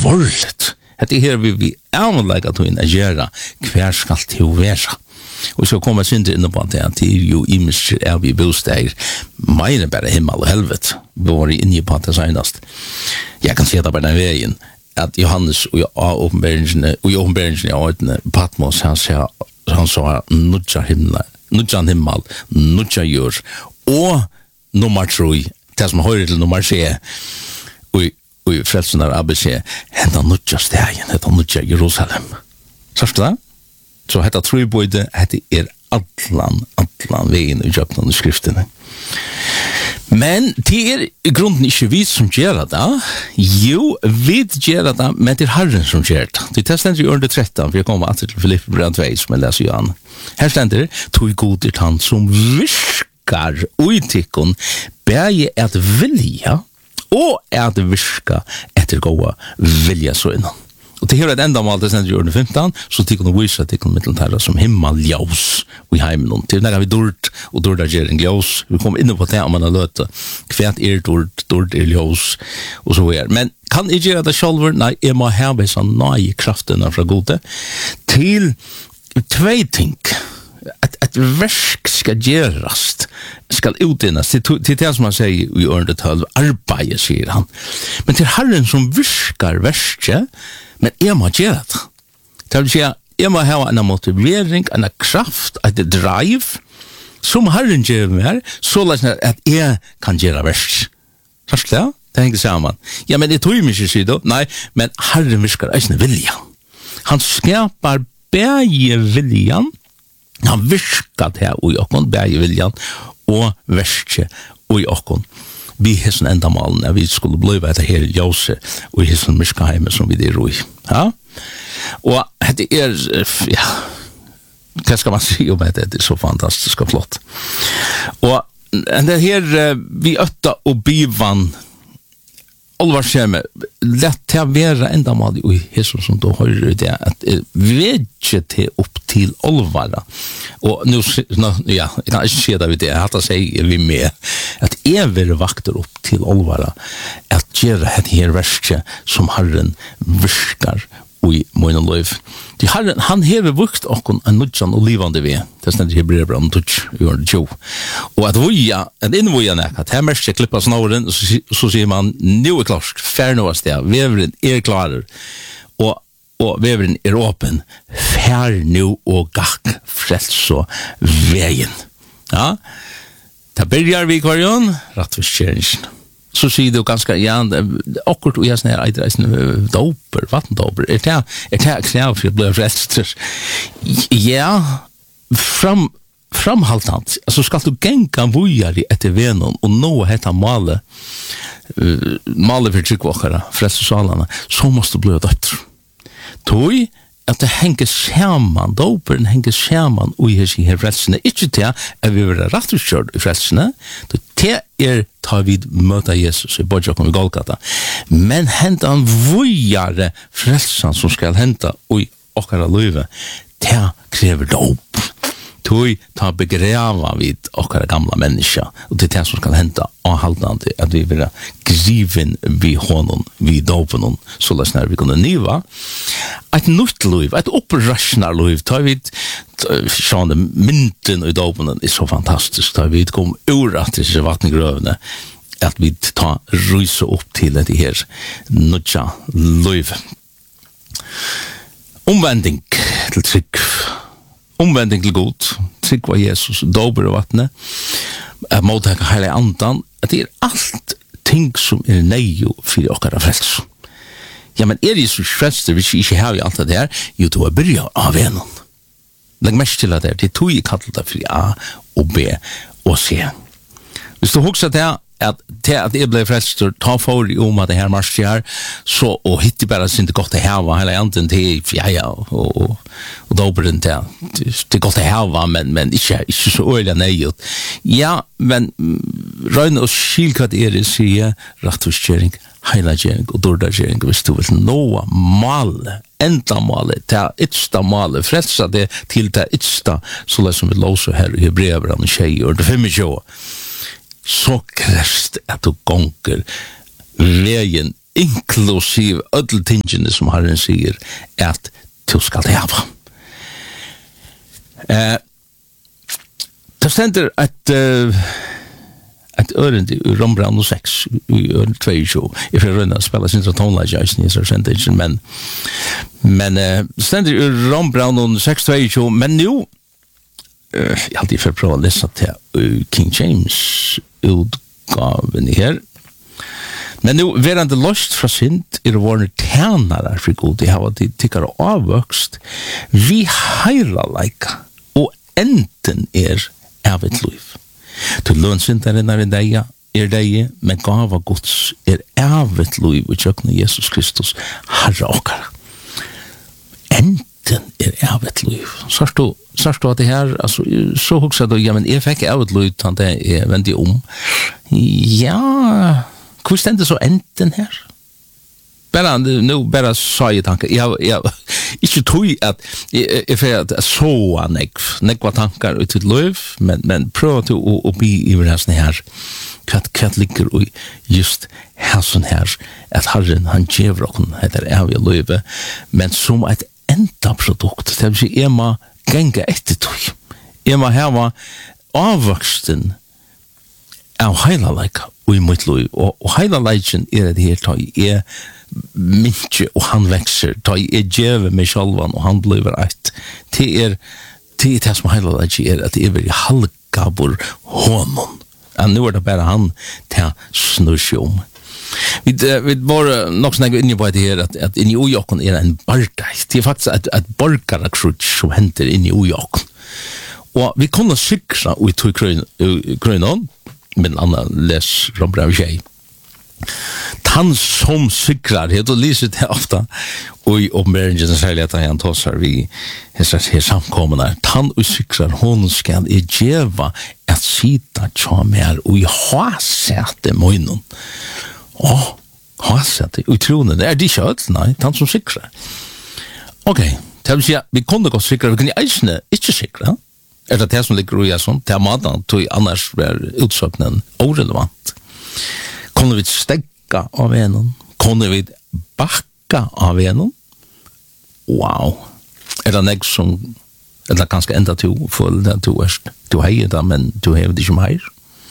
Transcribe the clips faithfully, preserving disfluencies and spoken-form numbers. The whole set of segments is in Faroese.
alvorligt. Det her vi vi anlegger til en agera hver skal til å være. Og så kommer jeg ikke inn på at det er jo imisk er vi bosteder mer enn bare himmel og helvete. Vi var inne på det senest. Jeg kan se det på den veien at Johannes og åpenbæringene og åpenbæringene av øynene Patmos han sa han sa nudja himmel, nudja himmel, nudja jord og nummer tre, det som hører til nummer tre og og frelsen av A B C, henta nudja stegen, henta nudja Jerusalem. Sørst du det? Så hetta trubøyde, hetta er allan, allan veien i jøknan i skriftene. Men det er i grunden ikke vi som gjør det. Jo, vi gjør det, men det er Herren som gjør det. Det er stendt i ørende tretton, for jeg kommer alltid til Filippe brev to, som jeg leser Johan. Her stender, tog god er han som virkar uitikken, bæge et vilja, og at virka etter gåa vilja så innan. Og til her er et enda mal, det stender i ørende femton, så tikk hun vise at tikk hun mitteltæra som himmel ljós i heimen. Til når vi dård, og dård er gjer en ljós. Vi kommer inn på det om man har løte. Kvært er dård, dård er ljós, og så er. Men kan jeg gjøre det selv? Nei, jeg må heve sånn nøye kraftene fra gode til tvei ting. At, at versk skal gjørast, skal utdinnes, til, til det som han sier i ørende tølv, arbeid, sier han. Men til Herren som virkar verske, men jeg må gjøre det. Det vil si at jeg må ha en motivering, en kraft, et drive, som Herren gjør meg, så at jeg kan gjøre versk. Først det? Det henger sammen. Ja, men det tog meg ikke si da. Nei, men Herren virkar eisne vilja. Han skapar begge viljan, han viskat her og i okkon, bæg i viljan, og verske og i okkon. Vi hessen enda malen, vi skulle bliva etter her jause, og hessen myskaheime som vi der roi. Ja? Og det er, ja, hva skal man si om det, det er så fantastisk og flott. Og det her, vi øtta og bivan, Olvar skjemme, lett til å være enda mal i hessen som du hører det, at vedje til opp til Olvara. Og nå, ja, jeg kan ikke si det ved det, jeg har til å si vi med, at jeg vil vakter opp til Olvara, at gjøre et her verske som Herren virkar i måneden løyv. De Herren, han hever vukt okkon en nudjan og livande vi, det er stendig hebreer om nudj, vi gjør det jo. Og at vuja, at innvuja nek, at her mersk jeg klippa snåren, så, så sier man, nu er klart, fær noe sted, veveren er klarer, og, og veveren er åpen, fær nu og gakk frelso veien. Ja, da byrjar vi kvarjon, rattvistjeringen. Så sier du ganske, ja, akkurat og jeg sånn her eidreisen doper, vattendoper, er det, er det knav for å bli frelst? Ja, fram, framhaltant, altså skal du genga vujari etter venon og nå heta male, uh, male for tryggvåkara, frelsesalana, så måste du bli døpt. Toi, at det henger sammen, doperen henger sammen og i her frelsene. Ikke til at vi vil være rettuskjørt i frelsene, det er tar vi møte Jesus i Bodjakom i Golgata. Men henta han vujare frelsen som skal henta og i okkara løyve, det krever dop. Tui ta begrava vid okkara gamla menneska, og det er det som skal henta avhaldande, at vi vil griven vid honom, vid dopenon, så løs når vi kunne niva. Et nytt liv, et opprasjonar liv, ta vid sånne mynten i dopenon er så fantastisk, ta vid kom urat til disse vattengrøvene, at vi ta rysa opp til dette her nødja liv. Omvending til trygg, omvending til god, trygg var Jesus, dober og vattnet, måttekka hele andan, at det er alt ting som er neio for okkara frels. Ja, men er Jesus frelster, hvis vi ikke har alt det her, jo, du er byrja av enon. Legg mest til at det er, det er tog i kallet for A og B og C. Hvis du husker det, at til at jeg ble frelster, ta for i om at det her marsjer her, så, og hitte bare sin det godt til heva, hele anden til, ja, ja, og, og, og dober den til, det godt til heva, men, men ikke, ikke så øyelig nøyet. Ja, men røyne og skilkat er det, sier rattvistgjering, heilagjering og dårdagjering, hvis du vil nå male, enda male, til ytsta male, frelsa det til det ytsta, så det som vi låser her i Hebreabran og tjej, og det femogtjue, så krest at du gonger veien inklusiv ödel tingene som Herren sier at du skal hava. Eh, det stender at uh, et ørend i Rombrand og seks i ørend tjueto i for rønne spela sin tonelage i så sender men men uh, stender i Rombrand og seks tjueto men nu uh, jeg alltid får prøve å lese til uh, King James utgaven i her. Men nu verande lost fra sint er vårne tænare for god de hava de tykkar avvøkst vi heila leika og enten er av et liv. Til lønsyndaren er deia er deie, men gava Guds er av et liv og tjøkne Jesus Kristus herre okkara. Enten er av et liv. Så stod så stod det her, altså, så hugsa du, ja, men jeg fikk av et liv, han det er vendig om. Ja, hvor stendte så enten her? Bara, nu, bara sa jeg tanker, jeg, jeg, ikke tog at, jeg, jeg fikk at så nekv, nekva tankar ut til liv, men, men prøv til å, å bli i hverandre her, hva, hva ligger i just halsen her, at Herren, han gjever okken, heter evig liv, men som et enda produkt, det vil si, jeg må genge etter tog, jeg må hava avvoksten av heilaleika og i mitt liv, og, og heilaleiken er det her, ta jeg mykje, og han vekser, ta jeg djeve meg sjalvan, og han blir eit, det er det er det som heilaleiken er, at det er veldig halgabor honom, ja, nu er det bare han til snur seg om. Vi vi var nog snägg inne på det här att att in i Ojokon är en barkai. Det är faktiskt ett ett barkarakrutch som händer in i Ojokon. Och vi kunde cykla ut till Krön Krönon men andra läs Rombrand J. Han som cyklar det och lyser det ofta och i omvärlden säger att han tossar vi hesar här samkomna han och cyklar hon ska i geva att sitta tja mer och i ha säte möjnon. Åh, har sett det utroligt. Det är det kött, nej, han som cyklar. Okej, det vill säga, vi kunde gå cykla, vi kunde inte inte cykla. Är det det som ligger i sånt? Det är maten, tog annars var utsöknen orelevant. Kunde vi stäcka av en? Kunde vi backa av en? Wow. Är det näg som, eller ganska ända till full, där du är, du hejer det, men du hejer det inte mer.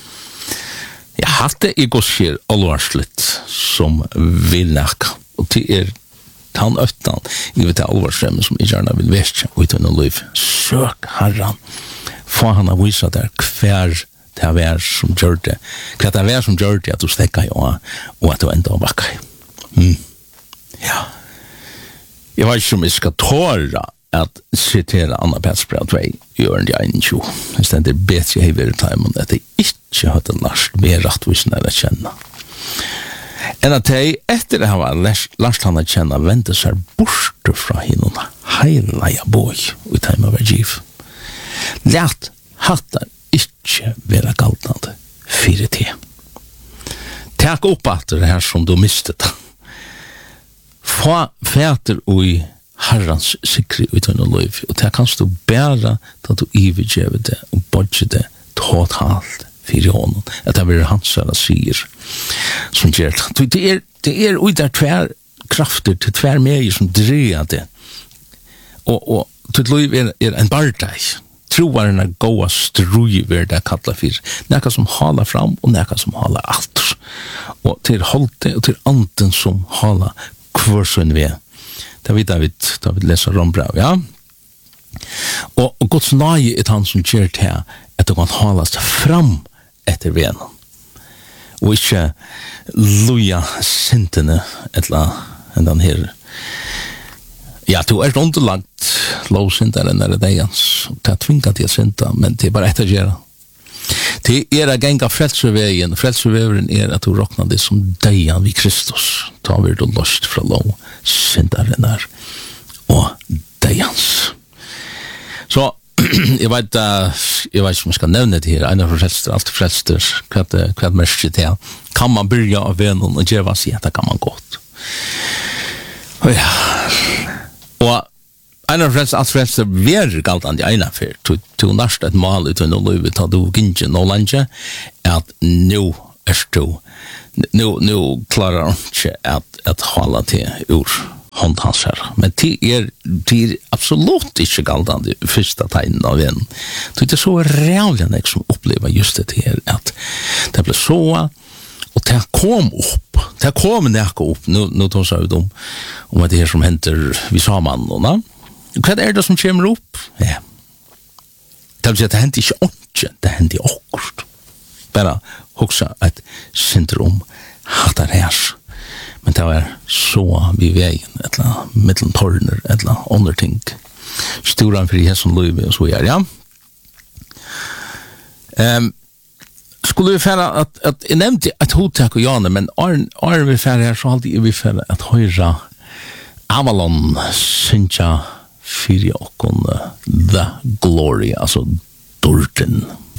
Jeg hadde i gosker alvarsligt som vil nekka, og det er tann øttan i vet alvarsremmen som jeg gjerne vil vekje uten å liv. Søk Herren, få han å vise der hver det er vær som gjør det, hva det er vær som gjør det at du stekka i og, og at du enda bakka i. Mm. Ja. Jeg vet ikke om jeg skal tåre at sitere Anna Petsbrev tvei i øren de tjugo. Jeg stender bedre i verden at jeg ikke hadde lært mer rettvisende å kjenne. Enn at jeg etter å ha lært han å kjenne vente seg bort fra henne heila jeg boi i time of a giv. Lært hattar ikke være galtande fire te. Takk opp at det her som du mistet. Få fæter og i Herrans sikri utan å liv, og det kan du bæra da du ivergjeve det og bodge det totalt fyrir honom, at det blir hans som sier som gjør det. Det er, det er ut der tver krafter til tver medier som dreier det, og, og til liv er, er en bardeig. Troaren er gåa strui ved det kalla fyrir. Nekka som hala fram og nekka som hala alt. Og til holde og til anden som hala kvarsun ved. Det vet David, David leser Rombrand, ja. Og, og Guds nage er han som gjør det her, at det kan halast fram etter venen. Og ikke loja sintene, etla enn den her. Ja, du er underlagt lovsinteren er det degans. Det er tvingat til å sinta, men det er bare etter å gjøre. Det er å genga frelservegen. Frelservegen er at du råkner det som dejan vid Kristus. Ta vi du lost fra lov, syndaren er, og dejans. Så, jeg vet, uh, jeg vet ikke om jeg skal nevne det her, en av frelster, alt frelster, hva er det mest til? Kan man byrja av venen og gjøre seg, det kan man godt. Og ja, og en av frelster, alt frelster, vi er galt an de ene fyr, til nærst et mal uten å løyve, ta du gynge nå lenge, at nå er du nu nu klarar hon inte att att hålla till ur håndhans här. Men det är det är absolut inte galdande första tegnen av en. Det är så realen jag som upplever just det här att det blir så och det kom upp. Det kom näka upp. Nu nu tar så ut om om det här som händer vi sa man då, va? Vad är det som kommer upp? Ja. Det vill säga, det händer inte ånke, det händer akkurat. Bara också ett syndrom hattar här. Men det var så vid vägen, ett eller annat, mitteln torner, ett eller annat underting. Storan för hässen löjve och så är ja. Um, skulle vi färra att, att jag nämnde ett hotak och jane, men är vi färra här så alltid är vi färra att höra Avalon synja fyra och The Glory, alltså Dorten.